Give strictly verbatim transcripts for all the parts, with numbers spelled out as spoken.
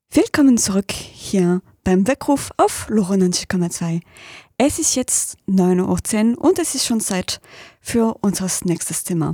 Willkommen zurück hier beim Weckruf auf Lora neunzig Komma zwei. Es ist jetzt neun Uhr zehn und es ist schon Zeit für unser nächstes Thema.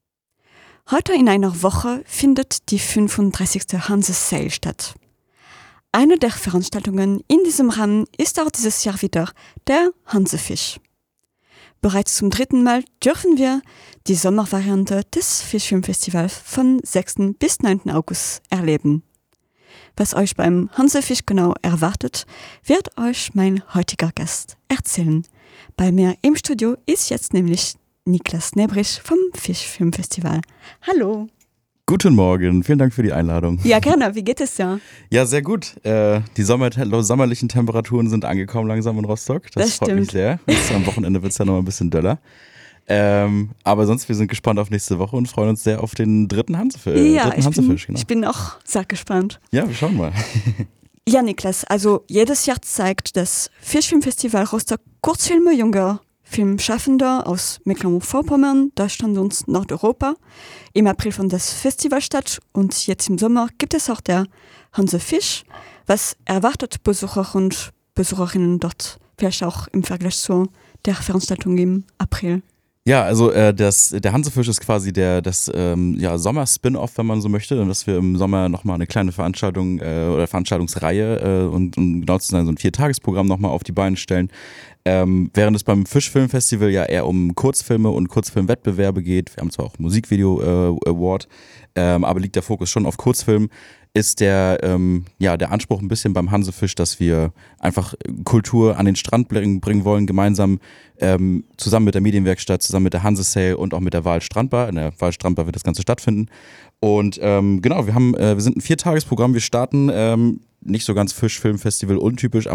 Heute in einer Woche findet die fünfunddreißigste Hanse Sale statt. Eine der Veranstaltungen in diesem Rahmen ist auch dieses Jahr wieder der Hansefisch. Bereits zum dritten Mal dürfen wir die Sommervariante des Fischfilmfestivals von sechsten bis neunten August erleben. Was euch beim Hansefisch genau erwartet, wird euch mein heutiger Gast erzählen. Bei mir im Studio ist jetzt nämlich Niklas Nebrich vom Fischfilmfestival. Hallo. Guten Morgen, vielen Dank für die Einladung. Ja, gerne. Wie geht es dir? Ja, sehr gut. Äh, die Sommer- sommerlichen Temperaturen sind angekommen langsam in Rostock. Das, das freut stimmt. mich sehr. Jetzt am Wochenende wird es ja noch ein bisschen döller. Ähm, aber sonst, wir sind gespannt auf nächste Woche und freuen uns sehr auf den dritten, Hansefi- äh, ja, dritten ich Hansefisch. Bin, genau. ich bin auch sehr gespannt. Ja, wir schauen mal. Ja, Niklas, also jedes Jahr zeigt das Fischfilmfestival Rostock Kurzfilme junger Filmschaffender aus Mecklenburg-Vorpommern, Deutschland und Nordeuropa. Im April fand das Festival statt und jetzt im Sommer gibt es auch der Hansefisch. Was erwartet Besucher und Besucherinnen dort, vielleicht auch im Vergleich zu der Veranstaltung im April? Ja, also äh, das, der Hansefisch ist quasi der das ähm, ja, Sommer-Spin-Off, wenn man so möchte, dass wir im Sommer nochmal eine kleine Veranstaltung äh, oder Veranstaltungsreihe äh, und, um genau zu sein, so ein Viertagesprogramm nochmal auf die Beine stellen. Ähm, während es beim Fischfilmfestival ja eher um Kurzfilme und Kurzfilmwettbewerbe geht, wir haben zwar auch Musikvideo-Award, äh, ähm, aber liegt der Fokus schon auf Kurzfilm, ist der, ähm, ja, der Anspruch ein bisschen beim Hansefisch, dass wir einfach Kultur an den Strand bringen, bringen wollen, gemeinsam ähm, zusammen mit der Medienwerkstatt, zusammen mit der Hanse Sale und auch mit der Wahl Strandbar. In der Wahl Strandbar wird das Ganze stattfinden. Und ähm, genau, wir haben, äh, wir sind ein Viertagesprogramm, wir starten ähm, nicht so ganz Fischfilmfestival untypisch am